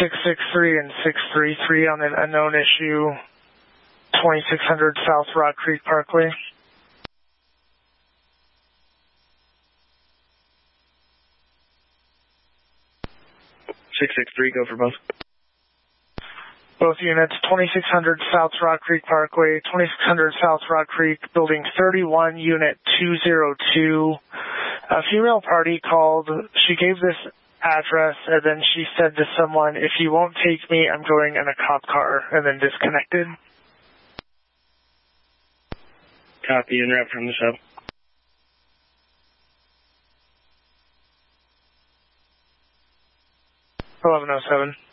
663 and 633 on an unknown issue, 2600 South Rock Creek Parkway. 663, go for both. Both units, 2600 South Rock Creek Parkway, 2600 South Rock Creek, Building 31, Unit 202. A female party called. She gave this address, and then she said to someone, "If you won't take me, I'm going in a cop car," and then disconnected. Copy, and wrap from the sub. 1107.